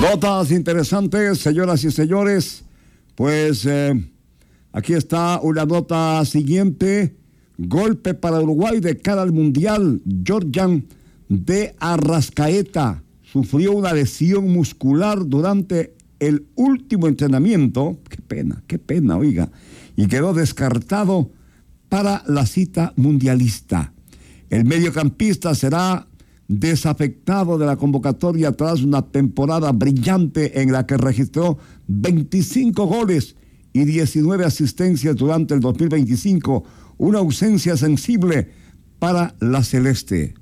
Notas interesantes, señoras y señores. Pues aquí está una nota siguiente. Golpe para Uruguay de cara al Mundial. Jordan de Arrascaeta sufrió una lesión muscular durante el último entrenamiento. Qué pena, oiga. Y quedó descartado para la cita mundialista. El mediocampista será desafectado de la convocatoria tras una temporada brillante en la que registró 25 goles y 19 asistencias durante el 2025, una ausencia sensible para la celeste.